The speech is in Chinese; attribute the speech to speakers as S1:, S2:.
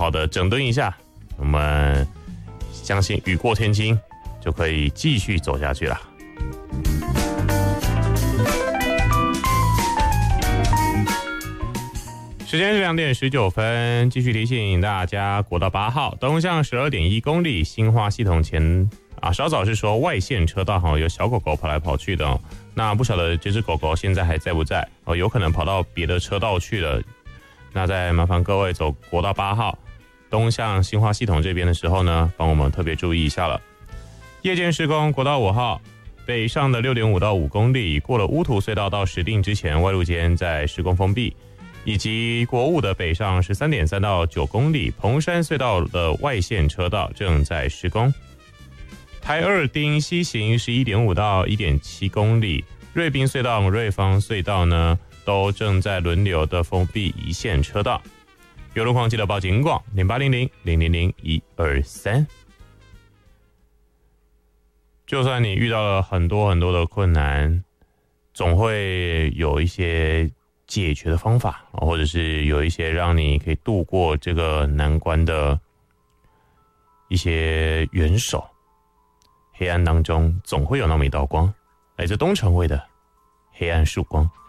S1: 好的整顿一下，我们相信雨过天晴，就可以继续走下去了。时间是2点19分，继续提醒大家，国道8号东向12.1公里新化系统前稍早是说外线车道有小狗狗跑来跑去的那不晓得这只狗狗现在还在不在有可能跑到别的车道去了。那再麻烦各位走国道8号东向新化系统这边的时候呢，帮我们特别注意一下了。夜间施工，国道5号北上的6.5到5公里，过了乌土隧道到石碇之前，外路间在施工封闭。以及国五的北上13.3到9公里，彭山隧道的外线车道正在施工。台二丁西行11.5到1.7公里，瑞滨隧道、瑞芳隧道呢都正在轮流的封闭一线车道。有路况记得报警广0800-000-123。就算你遇到了很多很多的困难，总会有一些解决的方法，或者是有一些让你可以度过这个难关的一些援手。黑暗当中总会有那么一道光，来自东城卫的黑暗曙光。